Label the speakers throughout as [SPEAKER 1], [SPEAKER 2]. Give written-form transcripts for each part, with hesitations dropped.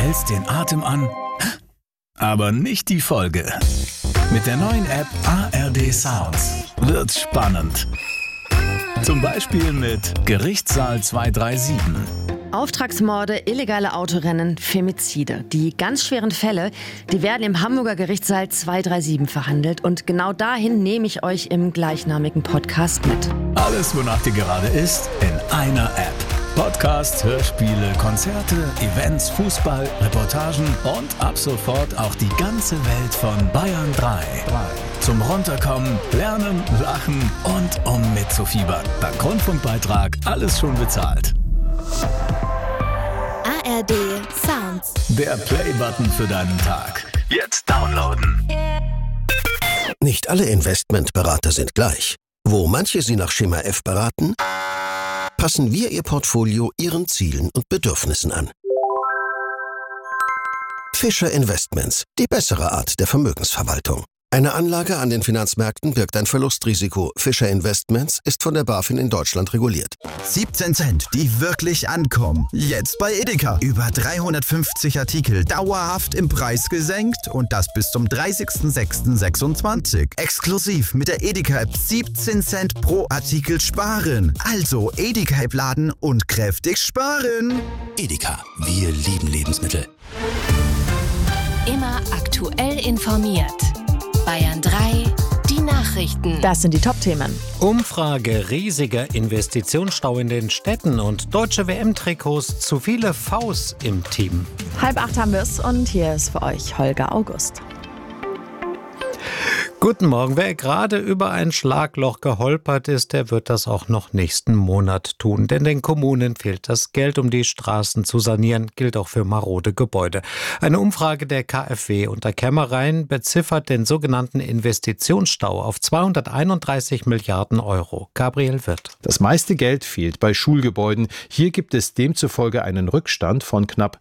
[SPEAKER 1] hältst den Atem an, aber nicht die Folge. Mit der neuen App ARD Sounds wird's spannend. Zum Beispiel mit Gerichtssaal 237.
[SPEAKER 2] Auftragsmorde, illegale Autorennen, Femizide. Die ganz schweren Fälle, die werden im Hamburger Gerichtssaal 237 verhandelt. Und genau dahin nehme ich euch im gleichnamigen Podcast mit.
[SPEAKER 1] Alles, wonach dir gerade ist, in einer App. Podcasts, Hörspiele, Konzerte, Events, Fußball, Reportagen und ab sofort auch die ganze Welt von Bayern 3. Zum Runterkommen, Lernen, Lachen und um mitzufiebern. Dank Rundfunkbeitrag alles schon bezahlt.
[SPEAKER 3] ARD Sounds.
[SPEAKER 1] Der Play-Button für deinen Tag. Jetzt downloaden.
[SPEAKER 4] Nicht alle Investmentberater sind gleich. Wo manche Sie nach Schema F beraten, passen wir Ihr Portfolio Ihren Zielen und Bedürfnissen an. Fischer Investments, die bessere Art der Vermögensverwaltung. Eine Anlage an den Finanzmärkten birgt ein Verlustrisiko. Fischer Investments ist von der BaFin in Deutschland reguliert.
[SPEAKER 5] 17 Cent, die wirklich ankommen. Jetzt bei Edeka. Über 350 Artikel dauerhaft im Preis gesenkt und das bis zum 30.06.26. Exklusiv mit der Edeka-App 17 Cent pro Artikel sparen. Also Edeka-App laden und kräftig sparen.
[SPEAKER 4] Edeka, wir lieben Lebensmittel.
[SPEAKER 3] Immer aktuell informiert. Bayern 3, die Nachrichten.
[SPEAKER 2] Das sind die Top-Themen.
[SPEAKER 6] Umfrage, riesiger Investitionsstau in den Städten und deutsche WM-Trikots, zu viele Vs im Team.
[SPEAKER 2] 7:30 haben wir es und hier ist für euch Holger August.
[SPEAKER 6] Guten Morgen. Wer gerade über ein Schlagloch geholpert ist, der wird das auch noch nächsten Monat tun. Denn den Kommunen fehlt das Geld, um die Straßen zu sanieren, gilt auch für marode Gebäude. Eine Umfrage der KfW unter Kämmereien beziffert den sogenannten Investitionsstau auf 231 Milliarden Euro. Gabriel Wirth.
[SPEAKER 7] Das meiste Geld fehlt bei Schulgebäuden. Hier gibt es demzufolge einen Rückstand von knapp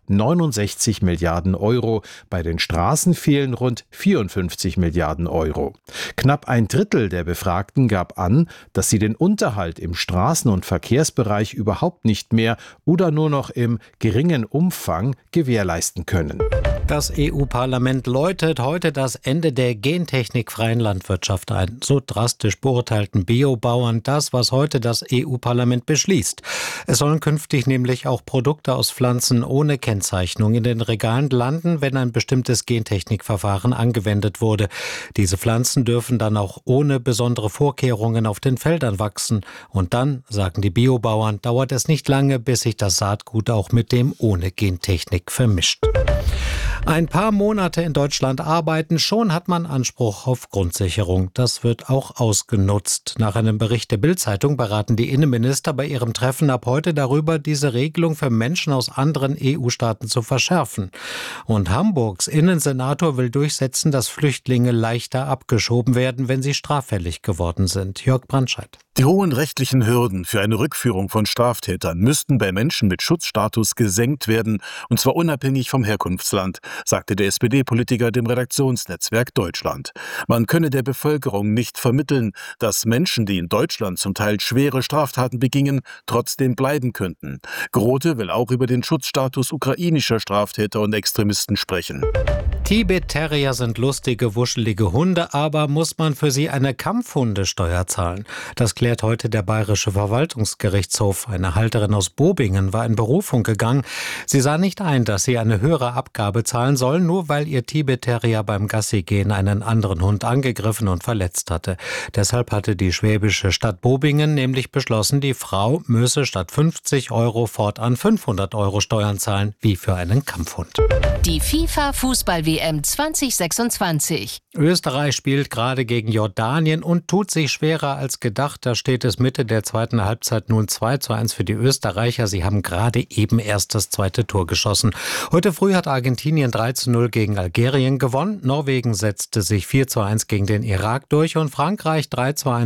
[SPEAKER 7] 69 Milliarden Euro. Bei den Straßen fehlen rund 54 Milliarden Euro. Knapp ein Drittel der Befragten gab an, dass sie den Unterhalt im Straßen- und Verkehrsbereich überhaupt nicht mehr oder nur noch im geringen Umfang gewährleisten können.
[SPEAKER 6] Das EU-Parlament läutet heute das Ende der gentechnikfreien Landwirtschaft ein. So drastisch beurteilten Biobauern das, was heute das EU-Parlament beschließt. Es sollen künftig nämlich auch Produkte aus Pflanzen ohne Kennzeichnung in den Regalen landen, wenn ein bestimmtes Gentechnikverfahren angewendet wurde. Diese Pflanzen dürfen dann auch ohne besondere Vorkehrungen auf den Feldern wachsen. Und dann, sagen die Biobauern, dauert es nicht lange, bis sich das Saatgut auch mit dem ohne Gentechnik vermischt. Ein paar Monate in Deutschland arbeiten, schon hat man Anspruch auf Grundsicherung. Das wird auch ausgenutzt. Nach einem Bericht der Bild-Zeitung beraten die Innenminister bei ihrem Treffen ab heute darüber, diese Regelung für Menschen aus anderen EU-Staaten zu verschärfen. Und Hamburgs Innensenator will durchsetzen, dass Flüchtlinge leichter abgeschoben werden, wenn sie straffällig geworden sind. Jörg Brandscheid.
[SPEAKER 8] Die hohen rechtlichen Hürden für eine Rückführung von Straftätern müssten bei Menschen mit Schutzstatus gesenkt werden, und zwar unabhängig vom Herkunftsland, sagte der SPD-Politiker dem Redaktionsnetzwerk Deutschland. Man könne der Bevölkerung nicht vermitteln, dass Menschen, die in Deutschland zum Teil schwere Straftaten begingen, trotzdem bleiben könnten. Grote will auch über den Schutzstatus ukrainischer Straftäter und Extremisten sprechen.
[SPEAKER 6] Tibet-Terrier sind lustige, wuschelige Hunde, aber muss man für sie eine Kampfhundesteuer zahlen? Das klärt heute der Bayerische Verwaltungsgerichtshof. Eine Halterin aus Bobingen war in Berufung gegangen. Sie sah nicht ein, dass sie eine höhere Abgabe zahlen soll, nur weil ihr Tibet-Terrier beim Gassigehen einen anderen Hund angegriffen und verletzt hatte. Deshalb hatte die schwäbische Stadt Bobingen nämlich beschlossen, die Frau müsse statt 50 Euro fortan 500 Euro Steuern zahlen, wie für einen Kampfhund.
[SPEAKER 3] Die FIFA-Fußball-WM 2026.
[SPEAKER 6] Österreich spielt gerade gegen Jordanien und tut sich schwerer als gedacht. Da steht es Mitte der zweiten Halbzeit nun 2:1 für die Österreicher. Sie haben gerade eben erst das zweite Tor geschossen. Heute früh hat Argentinien 3:0 gegen Algerien gewonnen. Norwegen setzte sich 4:1 gegen den Irak durch und Frankreich 3:1